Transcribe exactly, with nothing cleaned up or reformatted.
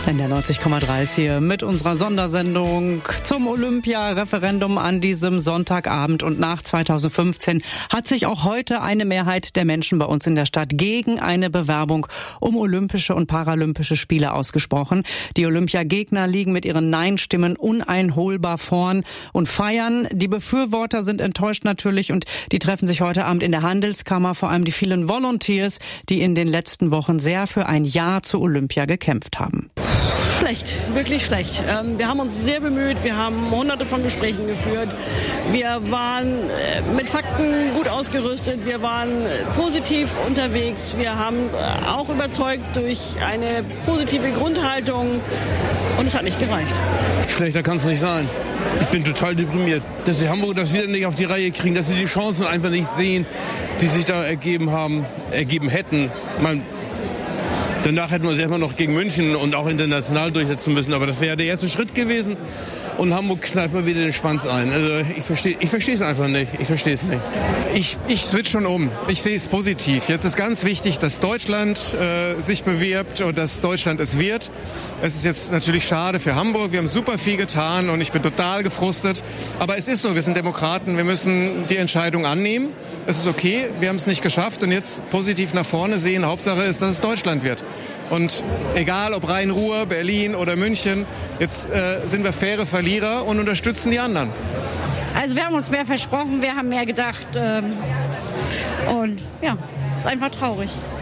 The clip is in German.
In der neunzig Komma drei ist hier mit unserer Sondersendung zum Olympia-Referendum an diesem Sonntagabend. Und nach zweitausendfünfzehn hat sich auch heute eine Mehrheit der Menschen bei uns in der Stadt gegen eine Bewerbung um Olympische und Paralympische Spiele ausgesprochen. Die Olympiagegner liegen mit ihren Nein-Stimmen uneinholbar vorn und feiern. Die Befürworter sind enttäuscht natürlich und die treffen sich heute Abend in der Handelskammer. Vor allem die vielen Volunteers, die in den letzten Wochen sehr für ein Ja zu Olympia gekämpft haben. Schlecht, wirklich schlecht. Ähm, wir haben uns sehr bemüht, wir haben hunderte von Gesprächen geführt. Wir waren äh, mit Fakten gut ausgerüstet, wir waren äh, positiv unterwegs, wir haben äh, auch überzeugt durch eine positive Grundhaltung und es hat nicht gereicht. Schlechter kann es nicht sein. Ich bin total deprimiert, dass die Hamburger das wieder nicht auf die Reihe kriegen, dass sie die Chancen einfach nicht sehen, die sich da ergeben haben, ergeben hätten. Man Danach hätten wir uns erstmal noch gegen München und auch international durchsetzen müssen. Aber das wäre der erste Schritt gewesen. Und Hamburg kneift mal wieder den Schwanz ein. Also ich verstehe ich verstehe es einfach nicht. Ich verstehe es nicht. Ich, ich switch schon um. Ich sehe es positiv. Jetzt ist ganz wichtig, dass Deutschland äh, sich bewirbt und dass Deutschland es wird. Es ist jetzt natürlich schade für Hamburg. Wir haben super viel getan und ich bin total gefrustet. Aber es ist so, wir sind Demokraten. Wir müssen die Entscheidung annehmen. Es ist okay, wir haben es nicht geschafft. Und jetzt positiv nach vorne sehen. Hauptsache ist, dass es Deutschland wird. Und egal ob Rhein-Ruhr, Berlin oder München, jetzt äh, sind wir faire Verlierer und unterstützen die anderen. Also wir haben uns mehr versprochen, wir haben mehr gedacht. Ähm, und ja, es ist einfach traurig.